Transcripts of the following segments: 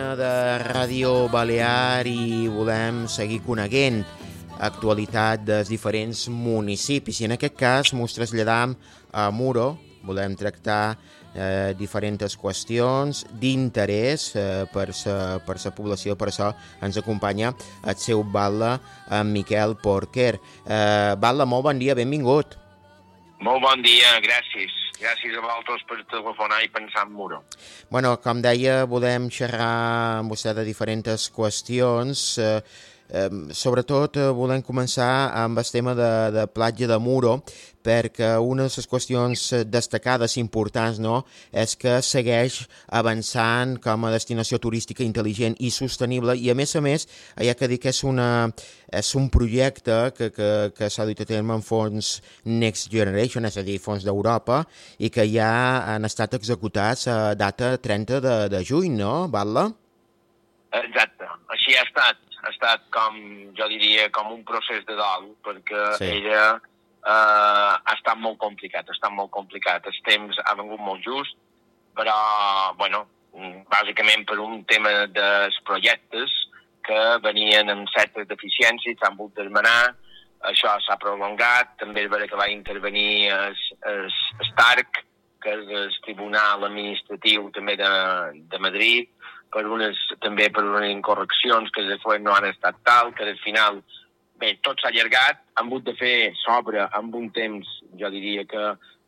sintonia de Ràdio Balear i volem seguir coneguent actualitat dels diferents municipis. I en aquest cas mos traslladam a Muro, volem tractar diferents qüestions d'interès per la població. Per això ens acompanya el seu batlle, en Miquel Porquer. Batlle, molt bon dia, benvingut. Molt bon dia, gràcies. Gràcies a vosaltres per telefonar i pensar en Muro. Bueno, com deia, volem xerrar amb vostè de diferents qüestions. Sobretot volem començar amb el tema de platja de Muro, perquè una de les qüestions destacades importants, no, és que segueix avançant com a destinació turística intel·ligent i sostenible, i a més hi ha que dir que és un projecte que s'ha dut a terme en fons Next Generation, és a dir, fons d'Europa, i que ja han estat executats a data 30 de juny, no, Batlle? Exacte, així ha estat. Ha estat, com jo diria, com un procés de dol, perquè ella ha estat molt complicat, El temps ha vengut molt just, però, bueno, bàsicament per un tema dels projectes que venien amb certes deficiències, s'han hagut d'esmenar, això s'ha prolongat, també és vera que va intervenir el STARC, que és el Tribunal Administratiu també de Madrid, també per unes incorreccions que després no han estat tal, que al final, bé, tot s'ha allargat, han hagut de fer sobre amb un temps, jo diria que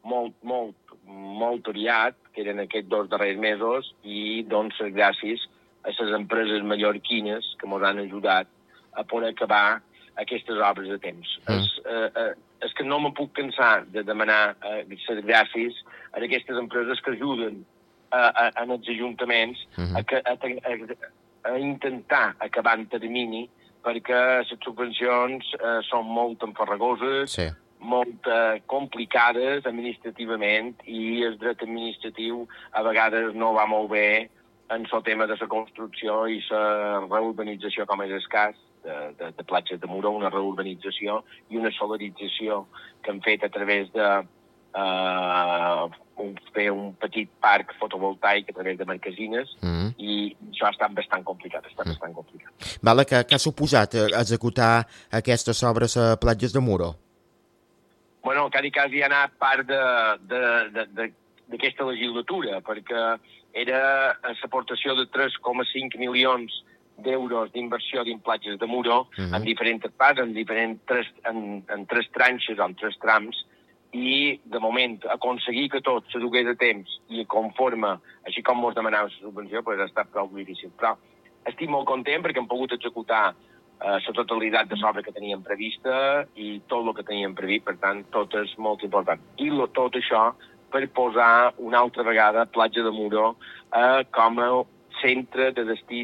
molt aviat, que eren aquests 2 darrers mesos, i doncs gràcies a les empreses mallorquines que ens han ajudat a poder acabar aquestes obres a temps. És que no me puc cansar de demanar les gràcies a aquestes empreses que ajuden en els ajuntaments a intentar acabar en termini, perquè les subvencions són molt emfarragoses, molt complicades administrativament, i el dret administratiu a vegades no va molt bé en el tema de la construcció i la reurbanització, com és el cas de platges de Muro, una reurbanització i una solarització que han fet a través de fer un petit parc fotovoltaic a través de marquesines, i això ha estat bastant complicat, Vale, què ha suposat executar aquestes obres a platges de Muro? Bueno, quasi ha anat part d'aquesta legislatura, perquè era l'aportació de 3,5 milions d'euros d'inversió dins platges de Muro, en diferents parts, en 3 tranxes o en 3 trams, i, de moment, aconseguir que tot se dugués a temps i conforme, així com ens demanava la subvenció, ha estat prou difícil. Però estic molt content perquè hem pogut executar la totalitat de l'obra que teníem prevista i tot el que teníem previst, per tant, tot és molt important. I tot això per posar una altra vegada platja de Muro com a centre de destí